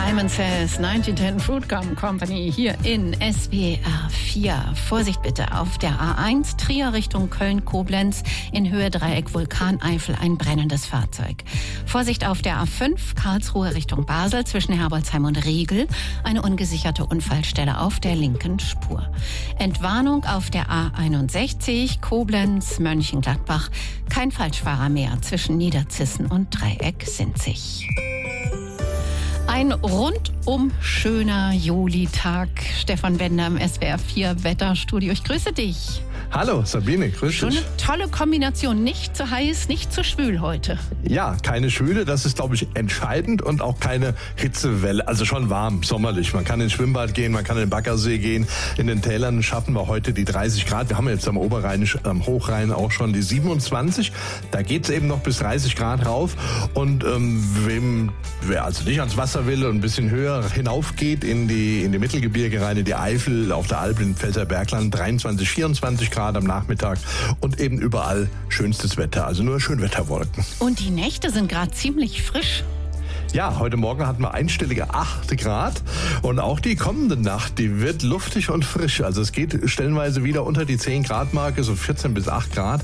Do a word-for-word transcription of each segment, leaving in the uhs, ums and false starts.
Simon Says, neunzehnhundert Fruit Gum Company hier in S W R vier. Vorsicht bitte auf der A eins, Trier Richtung Köln-Koblenz, in Höhe Dreieck Vulkaneifel ein brennendes Fahrzeug. Vorsicht auf der A fünf, Karlsruhe Richtung Basel, zwischen Herbolzheim und Riegel, eine ungesicherte Unfallstelle auf der linken Spur. Entwarnung auf der A einundsechzig, Koblenz, Mönchengladbach, kein Falschfahrer mehr zwischen Niederzissen und Dreieck-Sinzig. Ein rundum schöner Julitag. Stefan Bender im S W R vier Wetterstudio. Ich grüße dich. Hallo Sabine, grüß dich. Schon eine tolle Kombination. Nicht zu heiß, nicht zu schwül heute. Ja, keine Schwüle, das ist, glaube ich, entscheidend, und auch keine Hitzewelle. Also schon warm, sommerlich. Man kann ins Schwimmbad gehen, man kann in den Baggersee gehen. In den Tälern schaffen wir heute die dreißig Grad. Wir haben jetzt am Oberrhein, am Hochrhein auch schon die siebenundzwanzig. Da geht es eben noch bis dreißig Grad rauf. Und ähm, wem, wer also nicht ans Wasser will und ein bisschen höher hinauf geht in die, in die Mittelgebirge rein, in die Eifel, auf der Alp, in Pfälzer Bergland, dreiundzwanzig, vierundzwanzig Grad am Nachmittag und eben überall schönstes Wetter, also nur Schönwetterwolken. Und die Nächte sind gerade ziemlich frisch. Ja, heute Morgen hatten wir einstellige acht Grad, und auch die kommende Nacht, die wird luftig und frisch. Also es geht stellenweise wieder unter die zehn Grad Marke, so vierzehn bis acht Grad.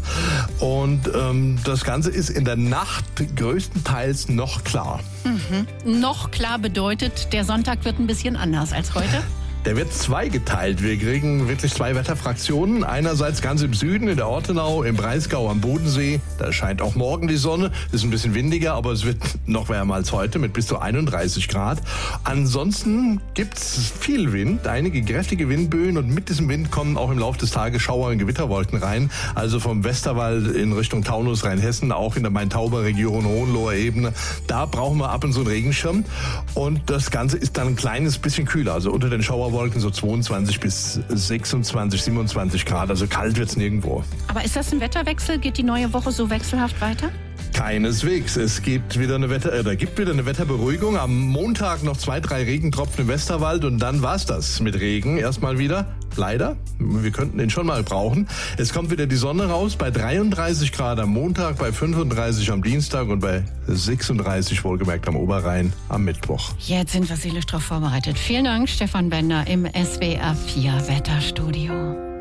Und ähm, das Ganze ist in der Nacht größtenteils noch klar. Mhm. Noch klar bedeutet, der Sonntag wird ein bisschen anders als heute? Der wird zweigeteilt. Wir kriegen wirklich zwei Wetterfraktionen. Einerseits ganz im Süden, in der Ortenau, im Breisgau am Bodensee. Da scheint auch morgen die Sonne. Ist ein bisschen windiger, aber es wird noch wärmer als heute mit bis zu einunddreißig Grad. Ansonsten gibt's viel Wind, einige kräftige Windböen, und mit diesem Wind kommen auch im Laufe des Tages Schauer und Gewitterwolken rein. Also vom Westerwald in Richtung Taunus, Rheinhessen, auch in der Main-Tauber-Region, Hohenloher Ebene. Da brauchen wir ab und zu einen Regenschirm. Und das Ganze ist dann ein kleines bisschen kühler. Also unter den Schauer Wolken so zweiundzwanzig bis sechsundzwanzig, siebenundzwanzig Grad, also kalt wird's nirgendwo. Aber ist das ein Wetterwechsel? Geht die neue Woche so wechselhaft weiter? Keineswegs. Es gibt wieder eine Wetter, äh, da gibt wieder eine Wetterberuhigung. Am Montag noch zwei, drei Regentropfen im Westerwald, und dann war's das mit Regen erstmal wieder. Leider. Wir könnten den schon mal brauchen. Es kommt wieder die Sonne raus bei dreiunddreißig Grad am Montag, bei fünfunddreißig am Dienstag und bei sechsunddreißig wohlgemerkt am Oberrhein am Mittwoch. Jetzt sind wir seelisch darauf vorbereitet. Vielen Dank, Stefan Bender im S W R vier Wetterstudio.